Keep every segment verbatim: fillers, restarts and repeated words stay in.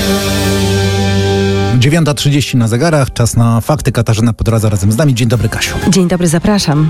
dziewiąta trzydzieści na zegarach, czas na fakty. Katarzyna Podradza razem z nami. Dzień dobry, Kasiu. Dzień dobry, zapraszam.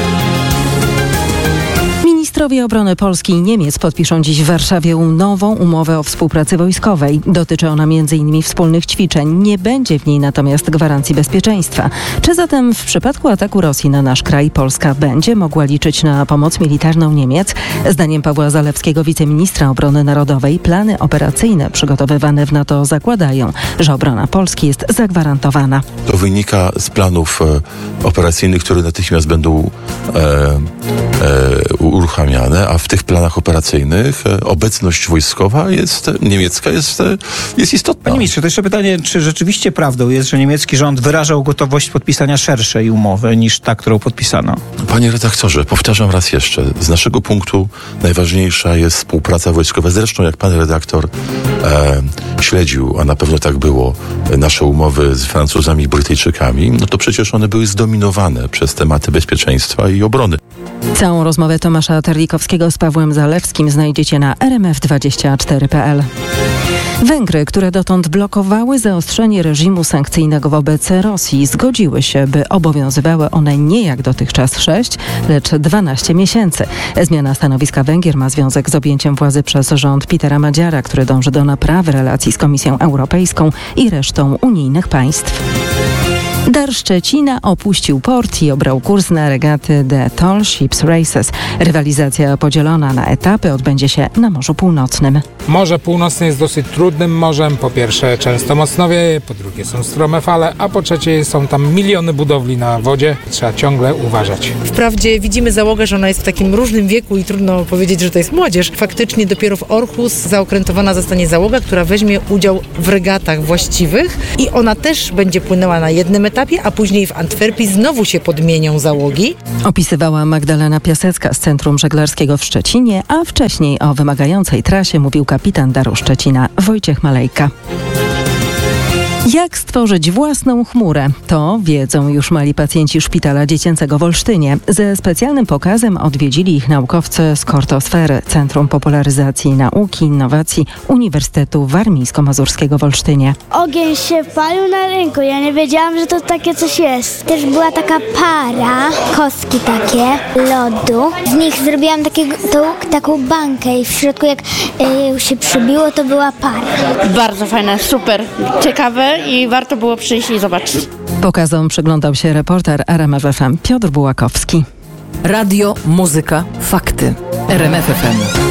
Ministrowie obrony Polski i Niemiec podpiszą dziś w Warszawie nową umowę o współpracy wojskowej. Dotyczy ona między innymi wspólnych ćwiczeń. Nie będzie w niej natomiast gwarancji bezpieczeństwa. Czy zatem w przypadku ataku Rosji na nasz kraj Polska będzie mogła liczyć na pomoc militarną Niemiec? Zdaniem Pawła Zalewskiego, wiceministra obrony narodowej, plany operacyjne przygotowywane w NATO zakładają, że obrona Polski jest zagwarantowana. To wynika z planów e, operacyjnych, które natychmiast będą e, e, uruchamiane, a w tych planach operacyjnych e, obecność wojskowa jest, niemiecka jest, e, jest istotna. Panie ministrze, to jeszcze pytanie, czy rzeczywiście prawdą jest, że niemiecki rząd wyrażał gotowość podpisania szerszej umowy niż ta, którą podpisano? Panie redaktorze, powtarzam raz jeszcze, z naszego punktu najważniejsza jest współpraca wojskowa. Zresztą jak pan redaktor e, śledził, a na pewno tak było, nasze umowy z Francuzami i Brytyjczykami, no to przecież one były zdominowane przez tematy bezpieczeństwa i obrony. Całą rozmowę Tomasza Terlikowskiego z Pawłem Zalewskim znajdziecie na r m f dwadzieścia cztery kropka p l. Węgry, które dotąd blokowały zaostrzenie reżimu sankcyjnego wobec Rosji, zgodziły się, by obowiązywały one nie jak dotychczas sześć, lecz dwanaście miesięcy. Zmiana stanowiska Węgier ma związek z objęciem władzy przez rząd Petera Madziara, który dąży do naprawy relacji z Komisją Europejską i resztą unijnych państw. Dar Szczecina opuścił port i obrał kurs na regaty The Tall Ships Races. Rywalizacja podzielona na etapy odbędzie się na Morzu Północnym. Morze Północne jest dosyć trudnym morzem. Po pierwsze często mocno wieje, po drugie są strome fale, a po trzecie są tam miliony budowli na wodzie. Trzeba ciągle uważać. Wprawdzie widzimy załogę, że ona jest w takim różnym wieku i trudno powiedzieć, że to jest młodzież. Faktycznie dopiero w Orchus zaokrętowana zostanie załoga, która weźmie udział w regatach właściwych i ona też będzie płynęła na jednym etapie, a później w Antwerpii znowu się podmienią załogi. Opisywała Magdalena Piasecka z Centrum Żeglarskiego w Szczecinie, a wcześniej o wymagającej trasie mówił kapitan Daru Szczecina Wojciech Malejka. Jak stworzyć własną chmurę? To wiedzą już mali pacjenci Szpitala Dziecięcego w Olsztynie. Ze specjalnym pokazem odwiedzili ich naukowcy z Kortosfery, Centrum Popularyzacji Nauki i Innowacji Uniwersytetu Warmińsko-Mazurskiego w Olsztynie. Ogień się palił na rynku. Ja nie wiedziałam, że to takie coś jest. Też była taka para, kostki takie, lodu. Z nich zrobiłam takiego, tą, taką bankę i w środku jak y, się przybiło, to była para. Bardzo fajne, super, ciekawe i warto było przyjść i zobaczyć. Pokazom przyglądał się reporter R M F F M Piotr Bułakowski. Radio, muzyka, fakty. R M F F M.